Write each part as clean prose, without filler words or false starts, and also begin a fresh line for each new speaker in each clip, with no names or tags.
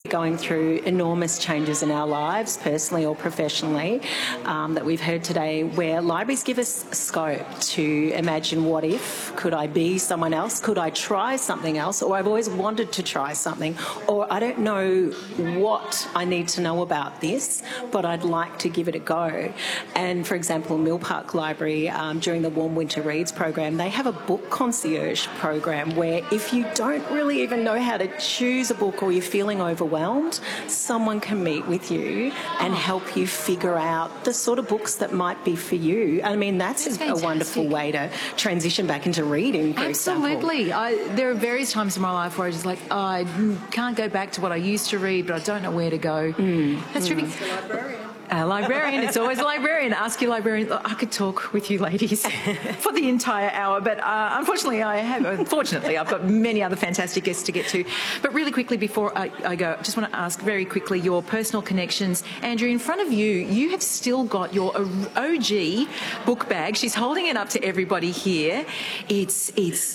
going through enormous changes in our lives, personally or professionally, that we've heard today, where libraries give us scope to imagine what if, could I be someone else, could I try something else, or I've always wanted to try something, or I don't know what I need to know about this, but I'd like to give it a go. And for example, Mill Park Library, during the Warm Winter Reads program, they have a book concierge program where if you don't really even know how to choose a book or you're feeling overwhelmed, someone can meet with you and help you figure out the sort of books that might be for you. I mean, that's a wonderful way to transition back into reading, for
Absolutely.
example.
There are various times in my life where I just like, I can't go back to what I used to read, but I don't know where to go. That's really... A librarian. It's always a librarian. Ask your librarian. I could talk with you ladies for the entire hour, but unfortunately I've got many other fantastic guests to get to. But really quickly before I go, I just want to ask very quickly your personal connections. Andrew, in front of you, you have still got your OG book bag. She's holding it up to everybody here. It's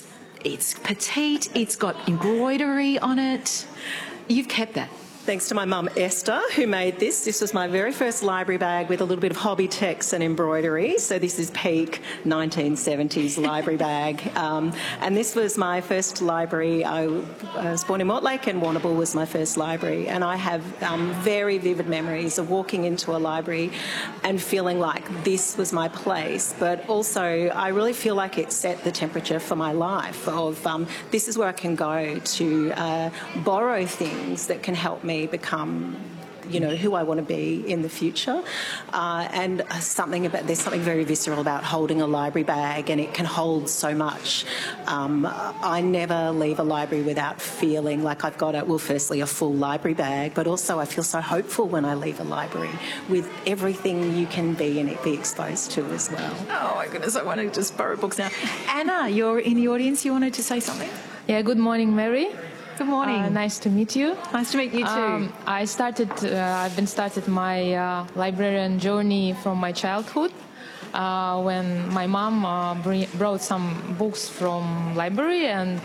petite. It's got embroidery on it. You've kept that.
Thanks to my mum Esther, who made this. This was my very first library bag with a little bit of hobby text and embroidery. So this is peak 1970s library bag. And this was my first library. I was born in Mortlake, and Warrnambool was my first library. And I have very vivid memories of walking into a library and feeling like this was my place. But also, I really feel like it set the temperature for my life of this is where I can go to borrow things that can help me become, you know, who I want to be in the future. And there's something very visceral about holding a library bag, and it can hold so much. I never leave a library without feeling like I've got firstly a full library bag, but also I feel so hopeful when I leave a library with everything you can be and be exposed to as well.
Oh my goodness, I want to just borrow books now. Anna, you're in the audience. You wanted to say something?
Yeah, good morning, Mary.
Good morning.
Nice to meet you.
Nice to meet you too.
I've been started my librarian journey from my childhood when my mom brought some books from library and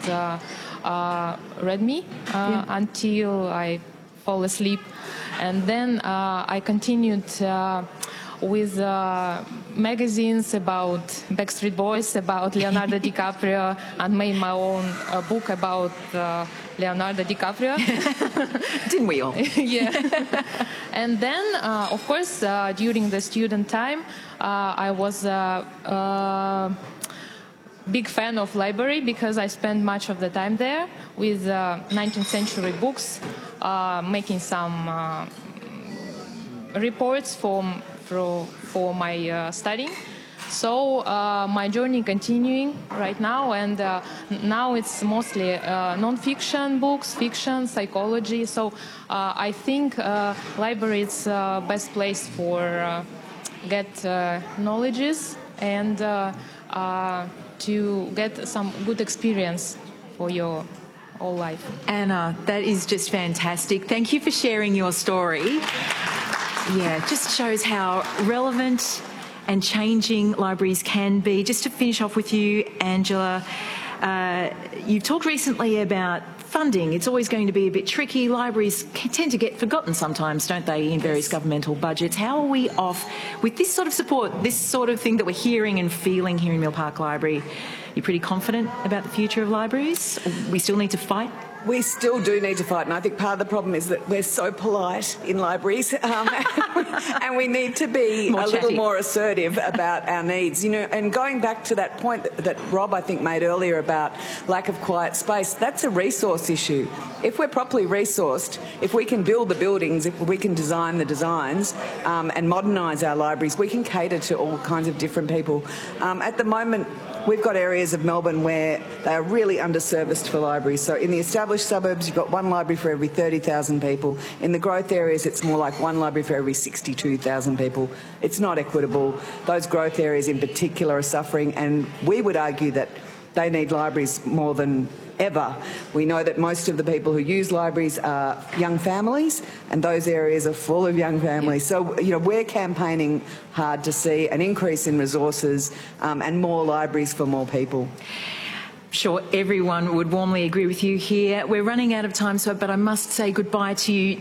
read me until I fall asleep. And then I continued with magazines about Backstreet Boys, about Leonardo DiCaprio, and made my own book about Leonardo DiCaprio.
Didn't we all?
Yeah. And then, of course, during the student time, I was a big fan of library because I spent much of the time there with 19th century books, making some reports for my studying. So my journey continuing right now, and now it's mostly non-fiction books, fiction, psychology. So I think library is best place for get knowledges and to get some good experience for your whole life.
Anna, that is just fantastic. Thank you for sharing your story. Yeah, it just shows how relevant and changing libraries can be. Just to finish off with you, Angela, you've talked recently about funding. It's always going to be a bit tricky. Libraries tend to get forgotten sometimes, don't they, in various governmental budgets. How are we off with this sort of support, this sort of thing that we're hearing and feeling here in Mill Park Library? You're pretty confident about the future of libraries? We still need to fight?
We still do need to fight, and I think part of the problem is that we're so polite in libraries, and we need to be a little more assertive about our needs. You know, and going back to that point that Rob, I think, made earlier about lack of quiet space, that's a resource issue. If we're properly resourced, if we can build the buildings, if we can design the designs and modernise our libraries, we can cater to all kinds of different people. At the moment, we've got areas of Melbourne where they are really underserviced for libraries. So in the established suburbs, you've got one library for every 30,000 people. In the growth areas, it's more like one library for every 62,000 people. It's not equitable. Those growth areas in particular are suffering, and we would argue that they need libraries more than ever. We know that most of the people who use libraries are young families, and those areas are full of young families. So, you know, we're campaigning hard to see an increase in resources and more libraries for more people.
Sure, everyone would warmly agree with you here. We're running out of time, but I must say goodbye to you